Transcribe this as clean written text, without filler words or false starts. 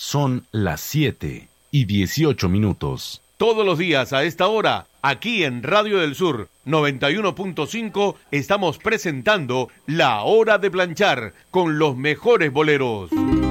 Son las 7:18. Todos los días a esta hora, aquí en Radio del Sur 91.5, estamos presentando La Hora de Planchar con los mejores boleros.